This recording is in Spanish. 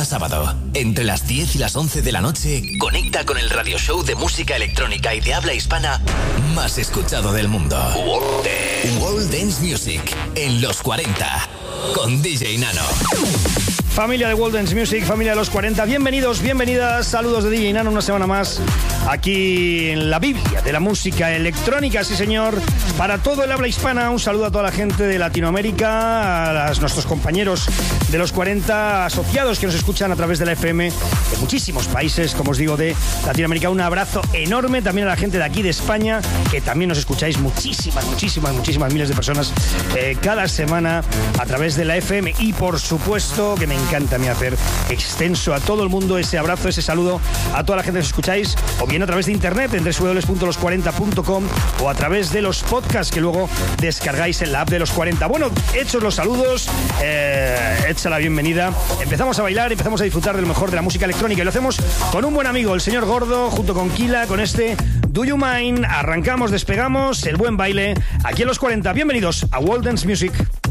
cada sábado, entre las 10 y las 11 de la noche, conecta con el radio show de música electrónica y de habla hispana más escuchado del mundo. World Dance Music, en los 40, con DJ Nano. Familia de World Dance Music, familia de los 40, bienvenidos, bienvenidas, saludos de DJ Nano una semana más aquí en la Biblia de la música electrónica, sí señor, para todo el habla hispana. Un saludo a toda la gente de Latinoamérica, a nuestros compañeros de los 40 asociados que nos escuchan a través de la FM de muchísimos países, como os digo, de Latinoamérica. Un abrazo enorme también a la gente de aquí de España, que también nos escucháis muchísimas miles de personas cada semana a través de la FM. Y por supuesto que me encanta a mí hacer extenso a todo el mundo ese abrazo, ese saludo a toda la gente que os escucháis, o bien a través de internet en www.los40.com o a través de los podcasts que luego descargáis en la app de los 40. Bueno, hechos los saludos, hecha la bienvenida, empezamos a bailar, empezamos a disfrutar de lo mejor de la música electrónica, y lo hacemos con un buen amigo, el señor Gordo, junto con Kila, con este Do You Mind. Arrancamos, despegamos, el buen baile aquí en los 40. Bienvenidos a World Dance Music.